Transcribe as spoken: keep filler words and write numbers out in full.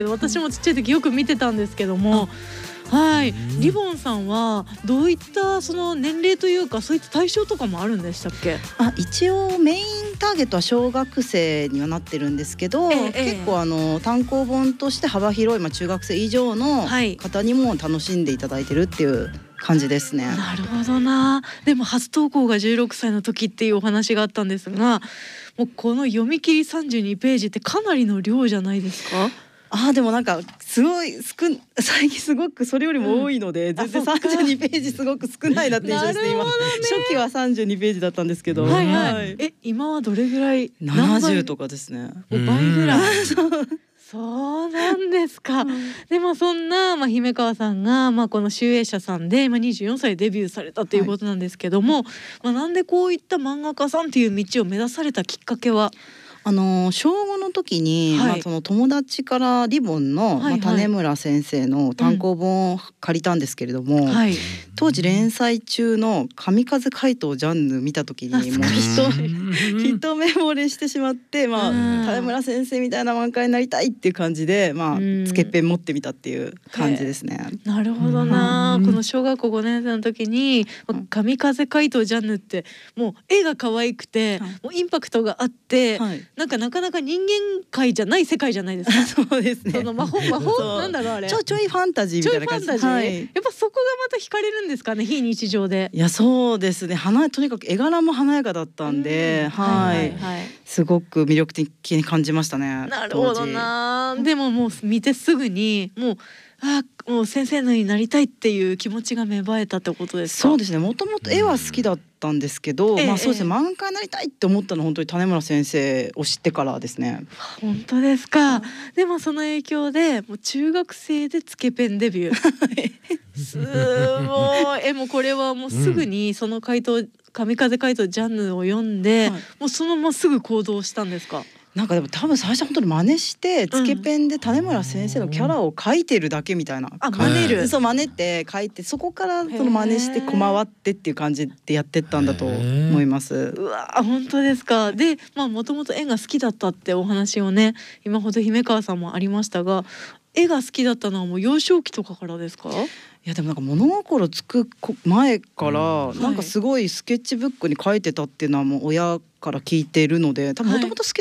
私もちっちゃい時よく見てたんですけども、はい、リボンさんはどういったその年齢というかそういった対象とかもあるんでしたっけ？ あ、一応メインターゲットは小学生にはなってるんですけど、 ええ、 結構あの単行本として幅広い、まあ、中学生以上の方にも楽しんでいただいてるっていう感じですね。 なるほどな。でも初投稿がじゅうろくさいの時っていうお話があったんですが、もうこの読み切りさんじゅうにページってかなりの量じゃないですか？ あーでもなんかすごい少ん最近すごくそれよりも多いので、うん、全然さんじゅうにページすごく少ないなって印象ですね。今初期はさんじゅうにページだったんですけど、 はいはいはい、え今はどれぐらい？ ななじゅうとかですね。 倍ぐらいそうなんですか、うん、でもそんな、まあ、姫川さんが、まあ、この集英社さんで、まあ、にじゅうよんさいでデビューされたということなんですけども、はい、まあ、なんでこういった漫画家さんっていう道を目指されたきっかけは？ あの小ごの時に、はい、まあ、その友達からリボンの、はいはい、まあ、種村先生の単行本を借りたんですけれども、うん、はい、当時連載中の神風怪盗ジャンヌ見た時にもう一一目惚れしてしまって、まあ、種村先生みたいな漫画家になりたいっていう感じで、まあ、つけペン持ってみたっていう感じですね。 なるほどな。この小学校ごねん生の時に神風怪盗ジャンヌってもう絵が可愛くて、はい、もうインパクトがあって、はい、なんかなかなか人間界じゃない世界じゃないですか。 そうですね。 その魔法魔法なんだろうあれ。 ちょちょいファンタジーみたいな感じ。 はい、やっぱそこがまた惹かれるんですかね、非日常で。 いやそうですね。華とにかく絵柄も華やかだったんで、はい、すごく魅力的に感じましたね。 なるほどな。でももう見てすぐにもうあもう先生のようになりたいっていう気持ちが芽生えたってことですか？ そうですね。もともと絵は好きだったんですけど、うん、まあそうですね、漫画家になりたいって思ったのは本当に種村先生を知ってからですね。 本当ですか。うん、でもその影響でもう中学生でつけペンデビューすごい。えもうこれはもうすぐにその回答神風怪盗ジャンヌを読んで、はい、もうそのまますぐ行動したんですか？ なんかでも多分最初本当に真似してつけペンで種村先生のキャラを描いてるだけみたいな、うん、あ真似るそう真似って描いてそこからその真似してこまわってっていう感じでやってったんだと思います。 うわ本当ですか。でまあもともと絵が好きだったってお話をね今ほど姫川さんもありましたが、絵が好きだったのはもう幼少期とかからですか？ いやでもなんか物心つく前からなんかすごいスケッチブックに書いてたっていうのはもう親から聞いているので、多分もともと好き